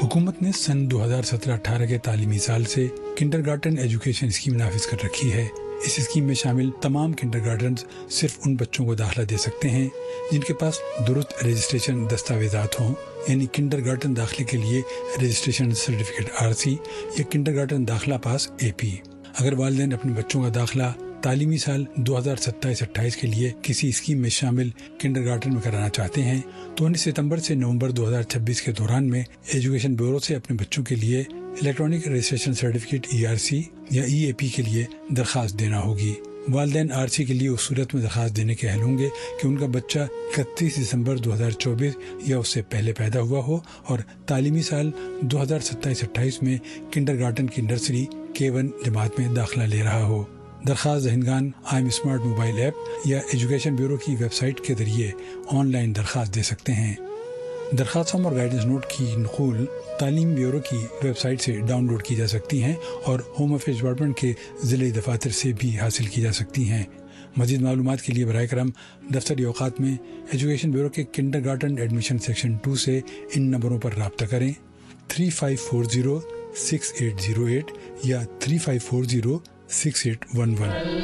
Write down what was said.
हुकूमत ने सन 2017-18 के तालीमी साल से किंडरगार्टन एजुकेशन स्कीम नाफिज कर रखी है। इस स्कीम में शामिल तमाम किंडरगार्टन सिर्फ उन बच्चों को दाखिला दे सकते हैं जिनके पास दुरुस्त रजिस्ट्रेशन दस्तावेजात हों, यानी किंडरगार्टन दाखिले के लिए रजिस्ट्रेशन सर्टिफिकेट RC या किंडरगार्टन दाखिला पास AP। अगर वालिदैन अपने बच्चों का दाखिला तालीमी साल 2027-28 के लिए किसी स्कीम में शामिल किंडरगार्टन में कराना चाहते हैं तो 19 सितंबर से नवंबर 2026 के दौरान में एजुकेशन ब्यूरो से अपने बच्चों के लिए इलेक्ट्रॉनिक रजिस्ट्रेशन सर्टिफिकेट ERC या EAP के लिए दरख्वास्त देना होगी। वालिदैन RC के लिए उस सूरत में दरख्वास्त देने के अहल होंगे कि उनका बच्चा 31 दिसंबर 2024 या उससे पहले पैदा हुआ हो और तालीमी साल 2027-28 में किंडरगार्टन की नर्सरी K1 जमात में दाखिला ले रहा हो। दरख्वास्त दहिंदगान I am smart mobile app या एजुकेशन ब्यूरो की वेबसाइट के जरिए ऑनलाइन दरख्वास्त दे सकते हैं। दरख्वास्त फॉर्म और गाइडेंस नोट की नकुल तालीम ब्यूरो की वेबसाइट से डाउनलोड की जा सकती हैं और होम अफेयर्स डिपार्टमेंट के ज़िले दफातर से भी हासिल की जा सकती हैं। मज़ीद मालूमात के लिए बराए करम दफ्तरी औकात में एजुकेशन ब्यूरो के किंडरगार्टन एडमिशन सेक्शन 2 से इन नंबरों पर रब्ता करें 3540-6808 या 3540-6811।